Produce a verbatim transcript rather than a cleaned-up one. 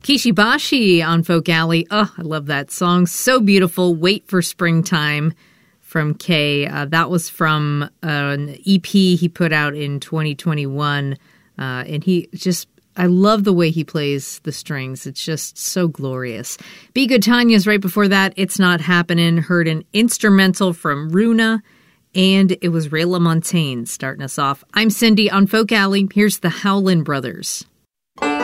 Kishibashi on Folk Alley. Oh, I love that song. So beautiful. Wait for Springtime from Kay. Uh, that was from uh, an E P he put out in twenty twenty-one. Uh, and he just, I love the way he plays the strings. It's just so glorious. Be Good Tanya's right before that. It's Not Happening. Heard an instrumental from Runa. And it was Ray LaMontagne starting us off. I'm Cindy on Folk Alley. Here's the Howlin' Brothers.